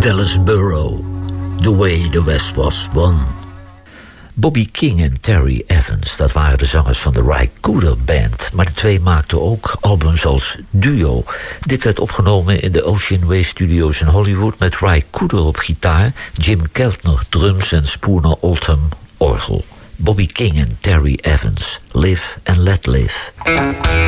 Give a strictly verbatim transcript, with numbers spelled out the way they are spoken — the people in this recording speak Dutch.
Phyllis Burrow, The Way the West Was Won. Bobby King en Terry Evans, dat waren de zangers van de Ry Cooder Band. Maar de twee maakten ook albums als duo. Dit werd opgenomen in de Ocean Way Studios in Hollywood met Ry Cooder op gitaar, Jim Keltner drums en Spooner Oldham orgel. Bobby King en Terry Evans, Live and Let Live.